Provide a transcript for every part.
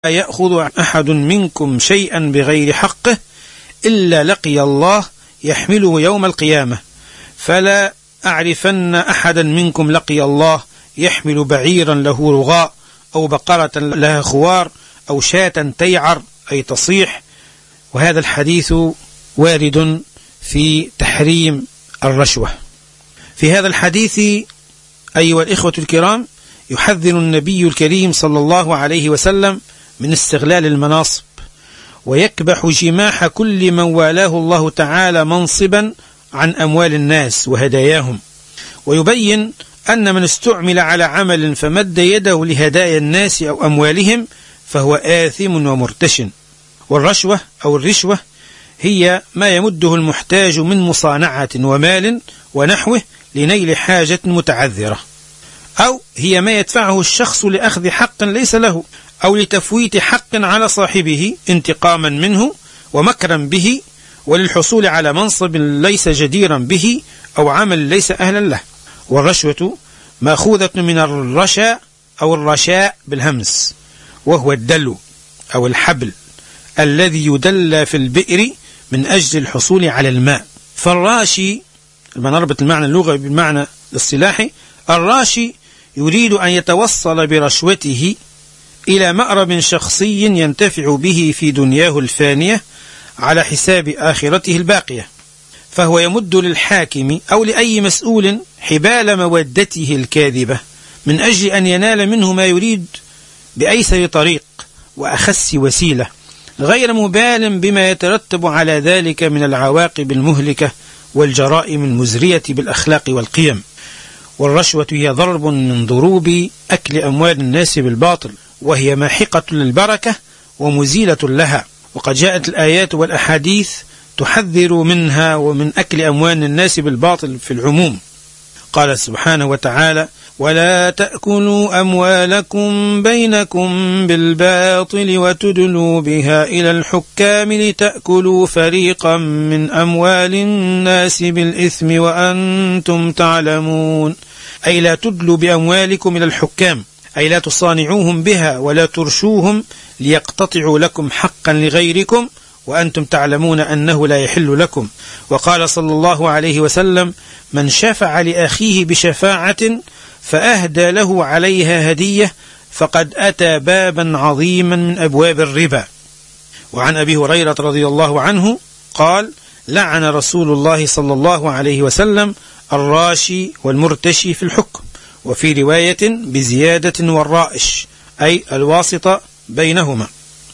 يأخذ أحد منكم شيئا بغير حقه إلا لقي الله يحمله يوم القيامة، فلا أعرفن أحدا منكم لقي الله يحمل بعيرا له رغاء أو بقرة لها خوار أو شاة تيعر أي تصيح. وهذا الحديث وارد في تحريم الرشوة. في هذا الحديث أيها الإخوة الكرام يحذر النبي الكريم صلى الله عليه وسلم من استغلال المناصب، ويكبح جماح كل من والاه الله تعالى منصبا عن أموال الناس وهداياهم، ويبين أن من استعمل على عمل فمد يده لهدايا الناس أو أموالهم فهو آثم ومرتشن. والرشوة أو الرشوة هي ما يمده المحتاج من مصانعة ومال ونحوه لنيل حاجة متعذرة، أو هي ما يدفعه الشخص لأخذ حق ليس له، أو لتفويت حق على صاحبه انتقاما منه ومكرا به، وللحصول على منصب ليس جديرا به أو عمل ليس أهلا له. والرشوة مأخوذة من الرشا أو الرشاء بالهمس، وهو الدلو أو الحبل الذي يدلى في البئر من أجل الحصول على الماء. فالراشي، لما نربط المعنى اللغوي بالمعنى الاصطلاحي، الراشي يريد أن يتوصل برشوته إلى مأرب شخصي ينتفع به في دنياه الفانية على حساب آخرته الباقية، فهو يمد للحاكم أو لأي مسؤول حبال مودته الكاذبة من أجل أن ينال منه ما يريد بأيسر طريق وأخس وسيلة، غير مبال بما يترتب على ذلك من العواقب المهلكة والجرائم المزرية بالأخلاق والقيم. والرشوة هي ضرب من ضروب أكل أموال الناس بالباطل، وهي ماحقة للبركة ومزيلة لها، وقد جاءت الآيات والأحاديث تحذر منها ومن أكل أموال الناس بالباطل في العموم. قال سبحانه وتعالى: ولا تأكلوا أموالكم بينكم بالباطل وتدلوا بها إلى الحكام لتأكلوا فريقا من أموال الناس بالإثم وأنتم تعلمون. أي لا تدلوا بأموالكم إلى الحكام، أي لا تصانعوهم بها ولا ترشوهم ليقتطعوا لكم حقا لغيركم وأنتم تعلمون أنه لا يحل لكم. وقال صلى الله عليه وسلم: من شفع لأخيه بشفاعة فأهدى له عليها هدية فقد أتى بابا عظيما من أبواب الربا. وعن أبي هريرة رضي الله عنه قال: لعن رسول الله صلى الله عليه وسلم الراشي والمرتشي في الحكم، وفي رواية بزيادة والرائش أي الواسطة بينهما.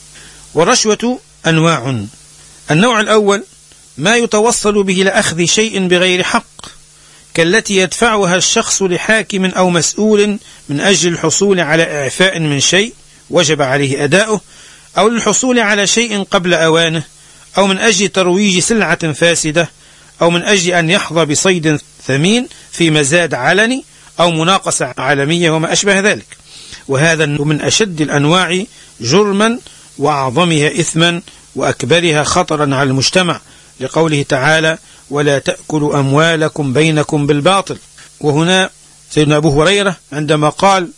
والرشوة أنواع. النوع الأول ما يتوصل به لأخذ شيء بغير حق، كالتي يدفعها الشخص لحاكم أو مسؤول من أجل الحصول على إعفاء من شيء وجب عليه أداؤه، أو للحصول على شيء قبل أوانه، أو من أجل ترويج سلعة فاسدة، أو من أجل أن يحظى بصيد ثمين في مزاد علني أو مناقصة عالمية وما أشبه ذلك. وهذا من أشد الأنواع جرما وأعظمها إثما وأكبرها خطرا على المجتمع، لقوله تعالى: ولا تأكلوا أموالكم بينكم بالباطل. وهنا سيدنا أبو هريرة عندما قال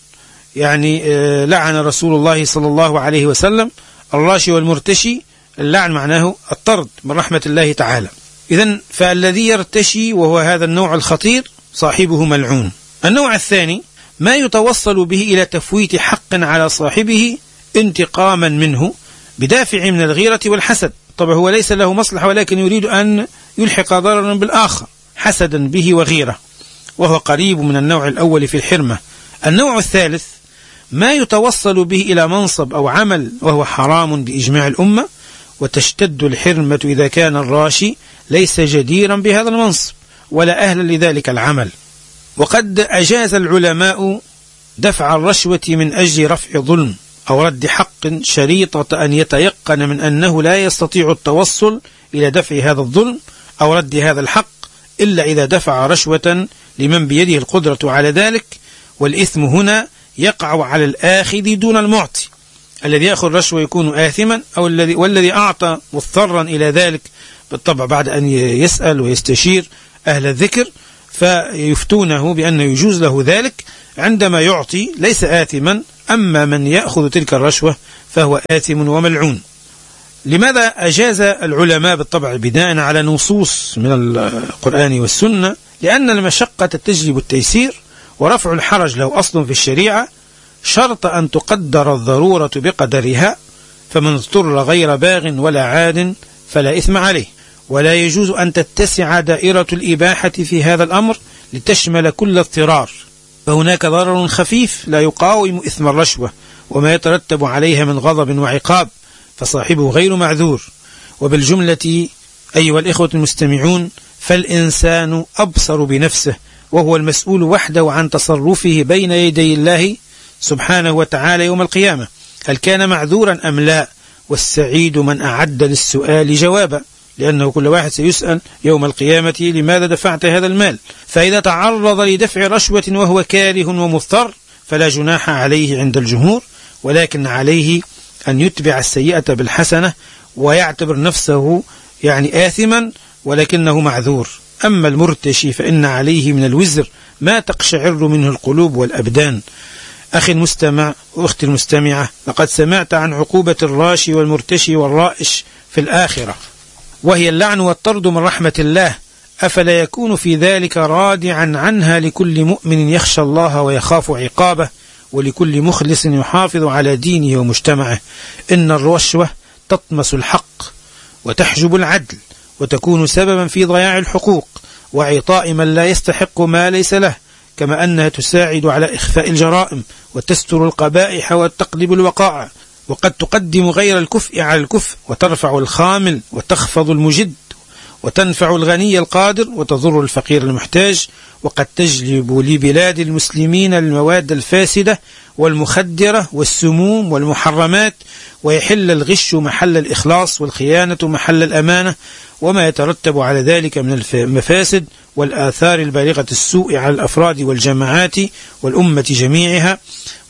لعن رسول الله صلى الله عليه وسلم الراشي والمرتشي، اللعن معناه الطرد من رحمة الله تعالى. إذن فالذي يرتشي وهو هذا النوع الخطير صاحبه ملعون. النوع الثاني ما يتوصل به إلى تفويت حق على صاحبه انتقاما منه بدافع من الغيرة والحسد. طبعا هو ليس له مصلحة ولكن يريد أن يلحق ضررا بالآخر حسدا به وغيرة، وهو قريب من النوع الأول في الحرمة. النوع الثالث ما يتوصل به إلى منصب أو عمل، وهو حرام بإجماع الأمة، وتشتد الحرمة إذا كان الراشي ليس جديرا بهذا المنصب ولا أهلا لذلك العمل. وقد أجاز العلماء دفع الرشوة من أجل رفع ظلم أو رد حق شريطة أن يتيقن من أنه لا يستطيع التوصل إلى دفع هذا الظلم أو رد هذا الحق إلا إذا دفع رشوة لمن بيده القدرة على ذلك. والإثم هنا يقع على الآخذ دون المعطي، الذي يأخذ رشوة يكون آثما، أو والذي أعطى مضطرا إلى ذلك بالطبع بعد أن يسأل ويستشير أهل الذكر فيفتونه بأنه يجوز له ذلك. عندما يعطي ليس آثما أما من يأخذ تلك الرشوة فهو آثم وملعون. لماذا أجاز العلماء بالطبع بناء على نصوص من القرآن والسنة؟ لأن المشقة تجلب التيسير، ورفع الحرج له أصل في الشريعة، شرط أن تقدر الضرورة بقدرها، فمن اضطر غير باغ ولا عاد فلا إثم عليه. ولا يجوز أن تتسع دائرة الإباحة في هذا الأمر لتشمل كل اضطرار، فهناك ضرر خفيف لا يقاوم إثم الرشوة وما يترتب عليها من غضب وعقاب، فصاحبه غير معذور. وبالجملة أيها الإخوة المستمعون، فالإنسان أبصر بنفسه، وهو المسؤول وحده عن تصرفه بين يدي الله سبحانه وتعالى يوم القيامة، هل كان معذورا أم لا؟ والسعيد من أعد للسؤال جوابا، لأنه كل واحد سيسأل يوم القيامة لماذا دفعت هذا المال. فإذا تعرض لدفع رشوة وهو كاره ومضطر فلا جناح عليه عند الجمهور، ولكن عليه أن يتبع السيئة بالحسنة ويعتبر نفسه آثما ولكنه معذور. أما المرتشي فإن عليه من الوزر ما تقشعر منه القلوب والأبدان. أخي المستمع وأختي المستمعة، لقد سمعت عن عقوبة الراشي والمرتشي والرائش في الآخرة، وهي اللعن والطرد من رحمة الله، أفلا يكون في ذلك رادعا عنها لكل مؤمن يخشى الله ويخاف عقابه، ولكل مخلص يحافظ على دينه ومجتمعه؟ إن الرشوة تطمس الحق وتحجب العدل، وتكون سببا في ضياع الحقوق وعطاء من لا يستحق ما ليس له، كما أنها تساعد على إخفاء الجرائم وتستر القبائح وتقلب الوقائع، وقد تقدم غير الكفء على الكفء، وترفع الخامل وتخفض المجد، وتنفع الغني القادر وتضر الفقير المحتاج، وقد تجلب لبلاد المسلمين المواد الفاسدة والمخدرة والسموم والمحرمات، ويحل الغش محل الإخلاص والخيانة محل الأمانة، وما يترتب على ذلك من المفاسد والآثار البالغة السوء على الأفراد والجماعات والأمة جميعها.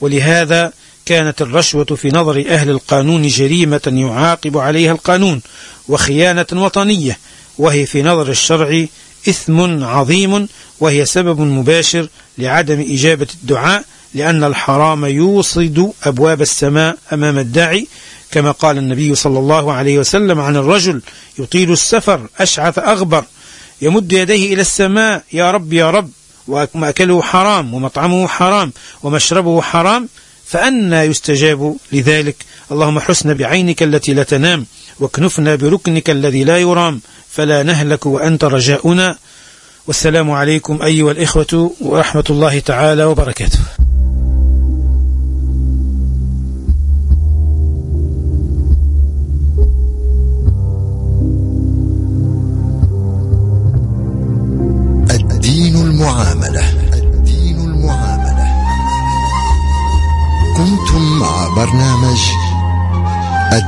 ولهذا كانت الرشوة في نظر أهل القانون جريمة يعاقب عليها القانون، وخيانة وطنية، وهي في نظر الشرع إثم عظيم، وهي سبب مباشر لعدم إجابة الدعاء، لأن الحرام يوصد أبواب السماء أمام الداعي، كما قال النبي صلى الله عليه وسلم عن الرجل يطيل السفر أشعث أغبر يمد يديه إلى السماء: يا رب يا رب، ومأكله حرام ومطعمه حرام ومشربه حرام، فأنى يستجاب لذلك؟ اللهم حسن بعينك التي لا تنام، واكنفنا بركنك الذي لا يرام، فلا نهلك وأنت رجاؤنا. والسلام عليكم أيها الإخوة ورحمة الله تعالى وبركاته. الدين المعاملة. كنتم مع برنامج